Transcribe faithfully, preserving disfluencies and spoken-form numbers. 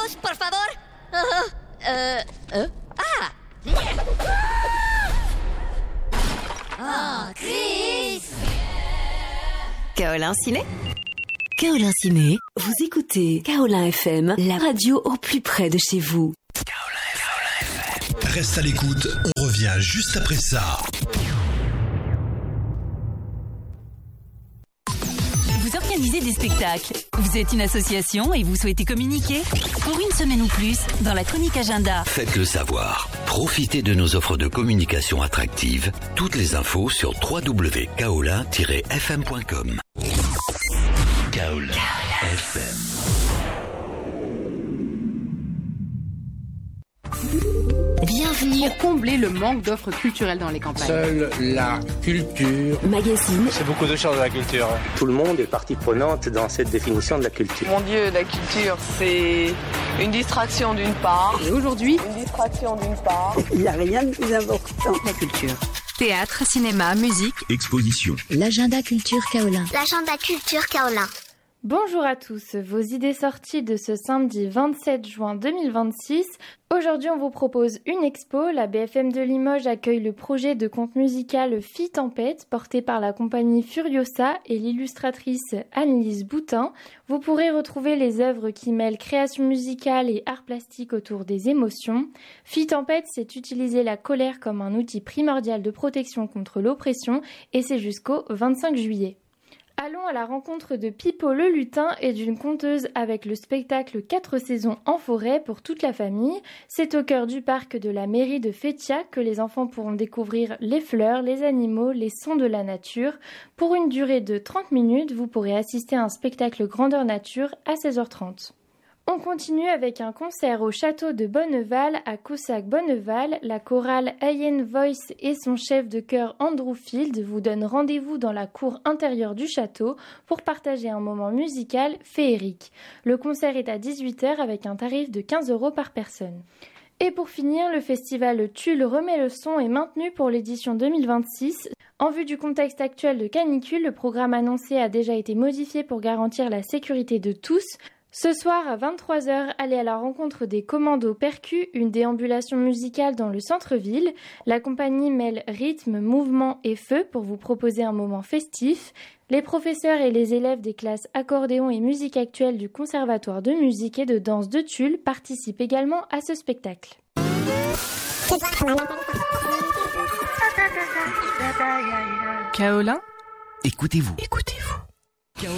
luz, por favor. Uh, uh, uh. Ah. Oh, Chris. Kaolin Ciné. Kaolin Ciné, vous écoutez Kaolin F M, la radio au plus près de chez vous. Reste à l'écoute, on revient juste après ça. Vous organisez des spectacles, vous êtes une association et vous souhaitez communiquer? Pour une semaine ou plus, dans la chronique agenda. Faites-le savoir. Profitez de nos offres de communication attractives. Toutes les infos sur w w w point kaolin tiret f m point com. Kaolin F M. Bienvenue pour combler le manque d'offres culturelles dans les campagnes. Seule la culture. Magazine. C'est beaucoup de choses de la culture. Tout le monde est partie prenante dans cette définition de la culture. Mon Dieu, la culture, c'est une distraction d'une part. Et aujourd'hui, une distraction d'une part. Il n'y a rien de plus important. La culture. Théâtre, cinéma, musique. Exposition. L'agenda culture Kaolin. L'agenda culture Kaolin. Bonjour à tous, vos idées sorties de ce samedi vingt-sept juin deux mille vingt-six. Aujourd'hui, on vous propose une expo. La B F M de Limoges accueille le projet de conte musical Fille Tempête, porté par la compagnie Furiosa et l'illustratrice Annelise Boutin. Vous pourrez retrouver les œuvres qui mêlent création musicale et art plastique autour des émotions. Fille Tempête, c'est utiliser la colère comme un outil primordial de protection contre l'oppression, et c'est jusqu'au vingt-cinq juillet. Allons à la rencontre de Pipo le lutin et d'une conteuse avec le spectacle quatre saisons en forêt pour toute la famille. C'est au cœur du parc de la mairie de Fétia que les enfants pourront découvrir les fleurs, les animaux, les sons de la nature. Pour une durée de trente minutes, vous pourrez assister à un spectacle grandeur nature à seize heures trente. On continue avec un concert au château de Bonneval à Caussac-Bonneval. La chorale Hayen Voice et son chef de chœur Andrew Field vous donnent rendez-vous dans la cour intérieure du château pour partager un moment musical féerique. Le concert est à dix-huit heures avec un tarif de quinze euros par personne. Et pour finir, le festival Tulle remet le son est maintenu pour l'édition deux mille vingt-six. En vue du contexte actuel de canicule, le programme annoncé a déjà été modifié pour garantir la sécurité de tous. Ce soir à vingt-trois heures, allez à la rencontre des Commandos Percus, une déambulation musicale dans le centre-ville. La compagnie mêle rythme, mouvement et feu pour vous proposer un moment festif. Les professeurs et les élèves des classes accordéon et musique actuelle du Conservatoire de musique et de danse de Tulle participent également à ce spectacle. Kaolin. Écoutez-vous. Écoutez-vous.